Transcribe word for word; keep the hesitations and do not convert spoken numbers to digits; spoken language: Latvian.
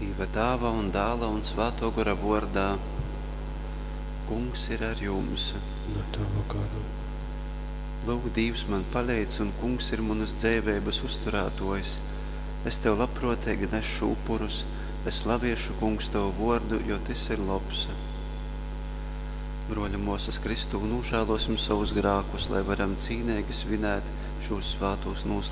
Dieva Tēva un Dēla un Svēto gara vārdā. Kungs ir ar jums. No tava gara. Lūk, Dievs man palīdz un Kungs ir manas dzīvības uzturētojs. Es tev labprotīgi nešu upurus, es slaviešu, Kungs, tavu vārdu, jo tas ir labs. Broļa mūsas Kristu, nūžēlosim savus grākus, lai varam cīnīgi svinēt šos svētos noslēpumus.